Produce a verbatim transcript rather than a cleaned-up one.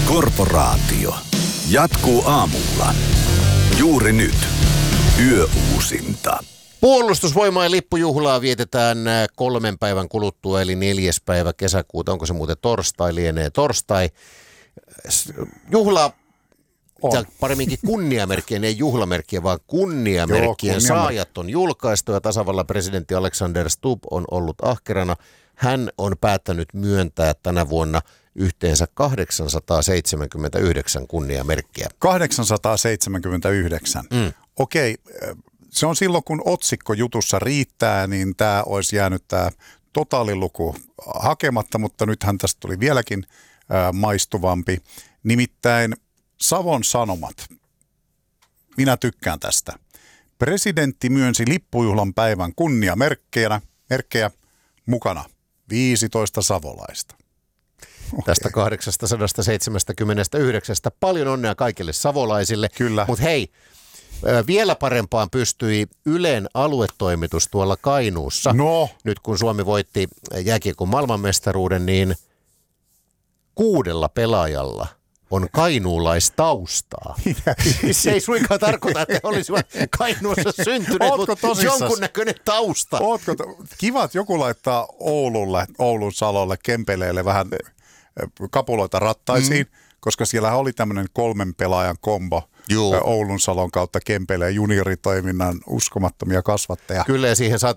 Korporaatio jatkuu aamulla. Juuri nyt. Yöuusinta. Puolustusvoimain lippujuhlaa vietetään kolmen päivän kuluttua, eli neljäs päivä kesäkuuta. Onko se muuten torstai? Lienee torstai. Juhla, on. Paremminkin kunniamerkkien, ei juhlamerkkien, vaan kunniamerkkien Joo, saajat on julkaistu ja tasavallan presidentti Alexander Stubb on ollut ahkerana. Hän on päättänyt myöntää tänä vuonna yhteensä kahdeksansataaseitsemänkymmentäyhdeksän kunniamerkkiä. kahdeksansataaseitsemänkymmentäyhdeksän. Mm. Okei, se on silloin kun otsikko jutussa riittää, niin tämä olisi jäänyt tämä totaaliluku hakematta, mutta nythän tästä tuli vieläkin ää, maistuvampi. Nimittäin Savon Sanomat. Minä tykkään tästä. Presidentti myönsi lippujuhlan päivän kunniamerkkejä merkkejä, mukana viisitoista savolaista. Okay. Tästä kahdeksansataaseitsemänkymmentäyhdeksän. Paljon onnea kaikille savolaisille. Kyllä. Mutta hei, vielä parempaan pystyi Ylen aluetoimitus tuolla Kainuussa. No. Nyt kun Suomi voitti jääkiekon maailmanmestaruuden, niin kuudella pelaajalla on kainuulaistaustaa. Se ei suinkaan tarkoita, että he olisivat Kainuussa syntyneet, mutta jonkunnäköinen tausta. Ootko to... Kiva, että joku laittaa Oululle, Oulun Salolle, Kempeleelle vähän kapuloita rattaisiin, mm. koska siellä oli tämmöinen kolmen pelaajan kombo. Juu. Oulun Salon kautta Kempeleen junioritoiminnan uskomattomia kasvattajia. Kyllä, ja siihen